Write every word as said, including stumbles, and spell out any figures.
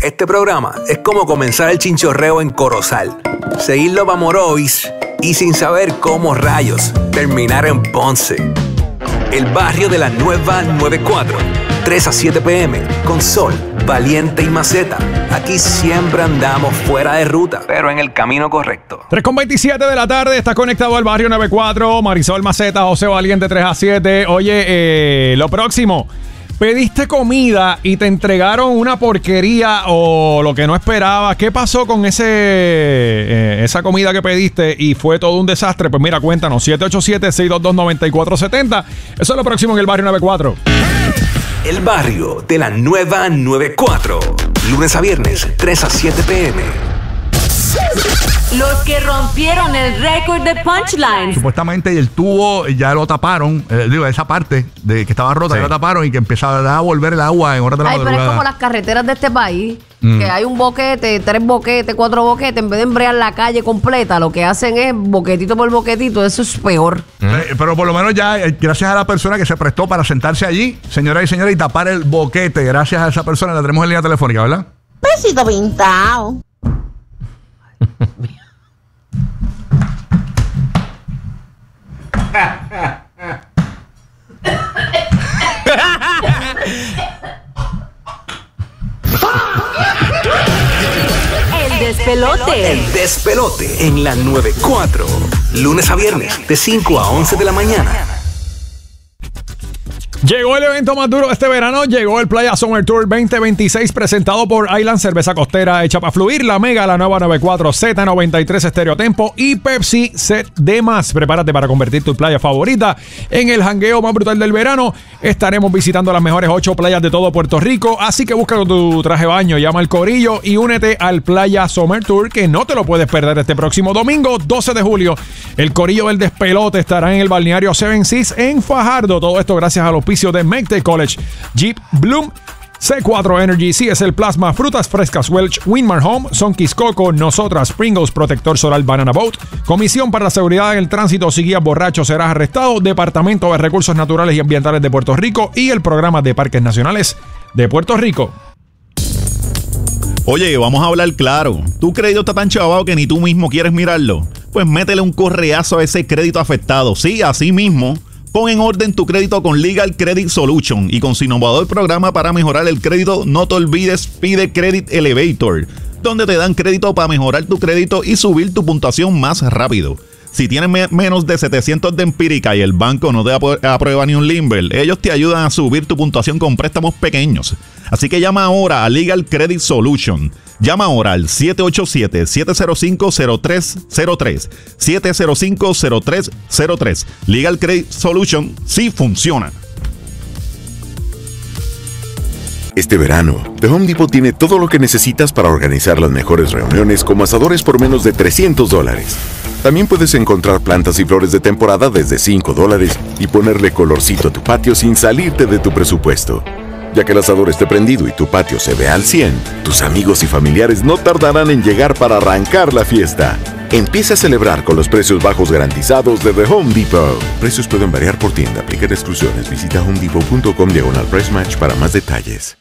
Este programa es como comenzar el chinchorreo en Corozal, seguirlo pa' Morovis y sin saber cómo rayos terminar en Ponce. El barrio de la nueva noventa y cuatro, tres a siete p m, con Sol, Valiente y Maceta. Aquí siempre andamos fuera de ruta, pero en el camino correcto. tres con veintisiete de la tarde, estás conectado al barrio noventa y cuatro, Marisol, Maceta, José Valiente, tres a siete. Oye, eh, lo próximo, pediste comida y te entregaron una porquería o lo que no esperabas. ¿Qué pasó con ese eh, esa comida que pediste y fue todo un desastre? Pues mira, cuéntanos, siete ocho siete, seis dos dos, nueve cuatro siete cero. Eso es lo próximo en el barrio noventa y cuatro. El barrio de la nueva noventa y cuatro, lunes a viernes, tres a siete p m. Los que rompieron el récord de punchlines. Supuestamente el tubo ya lo taparon, eh, digo, esa parte de que estaba rota, sí, ya lo taparon y que empezaba a volver el agua en horas de la Ay, madrugada. pero es como las carreteras de este país, Mm. que hay un boquete, tres boquetes, cuatro boquetes, en vez de embrear la calle completa, lo que hacen es boquetito por boquetito, eso es peor. Eh, Pero por lo menos ya, eh, gracias a la persona que se prestó para sentarse allí, señoras y señores, y tapar el boquete, gracias a esa persona, la tenemos en línea telefónica, ¿verdad? Besito pintado. El despelote. El despelote en la noventa y cuatro, lunes a viernes, de cinco a once de la mañana. Llegó el evento más duro de este verano, llegó el Playa Summer Tour veinte veintiséis presentado por Island Cerveza Costera hecha para fluir, La Mega, la nueva noventa y cuatro, Z noventa y tres Stereo Tempo y Pepsi Set de más. Prepárate para convertir tu playa favorita en el jangueo más brutal del verano. Estaremos visitando las mejores ocho playas de todo Puerto Rico, así que busca tu traje de baño, llama al corillo y únete al Playa Summer Tour, que no te lo puedes perder este próximo domingo, doce de julio. El corillo del despelote estará en el balneario Seven Seas en Fajardo. Todo esto gracias a los de Mecte College, Jeep, Bloom, C cuatro Energy, C S L Plasma, Frutas Frescas Welch, Winmar Home, Sonquis Coco, Nosotras, Pringles, Protector Solar Banana Boat, Comisión para la Seguridad en el Tránsito, si guías borracho serás arrestado, Departamento de Recursos Naturales y Ambientales de Puerto Rico y el Programa de Parques Nacionales de Puerto Rico. Oye, vamos a hablar claro. ¿Tu crédito está tan chavado que ni tú mismo quieres mirarlo? Pues métele un correazo a ese crédito afectado. Sí, así mismo. Pon en orden tu crédito con Legal Credit Solution y con su innovador programa para mejorar el crédito. No te olvides, pide Credit Elevator, donde te dan crédito para mejorar tu crédito y subir tu puntuación más rápido. Si tienes me- menos de setecientos de empírica y el banco no te ap- aprueba ni un limber, ellos te ayudan a subir tu puntuación con préstamos pequeños. Así que llama ahora a Legal Credit Solution. Llama ahora al siete ocho siete, siete cero cinco, cero tres cero tres. siete cero cinco, cero tres cero tres. Legal Credit Solution sí funciona. Este verano, The Home Depot tiene todo lo que necesitas para organizar las mejores reuniones como asadores por menos de trescientos dólares. También puedes encontrar plantas y flores de temporada desde cinco dólares y ponerle colorcito a tu patio sin salirte de tu presupuesto. Ya que el asador esté prendido y tu patio se ve al cien, tus amigos y familiares no tardarán en llegar para arrancar la fiesta. Empieza a celebrar con los precios bajos garantizados de The Home Depot. Precios pueden variar por tienda. Aplicar exclusiones. Visita homedepot punto com diagonal price match para más detalles.